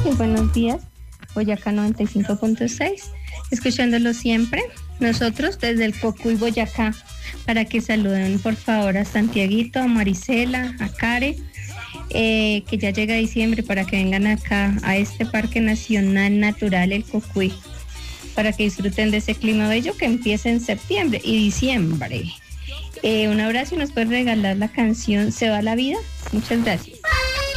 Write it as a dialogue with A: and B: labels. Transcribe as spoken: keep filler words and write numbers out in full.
A: Muy buenos días, Boyacá noventa y cinco punto seis, escuchándolo siempre, nosotros desde el Cocuy, Boyacá, para que saluden por favor a Santiaguito, a Marisela, a Care, eh, que ya llega diciembre, para que vengan acá a este Parque Nacional Natural, el Cocuy, para que disfruten de ese clima bello que empieza en septiembre y diciembre. Eh, un abrazo y nos puede regalar la canción Se va la vida. Muchas gracias.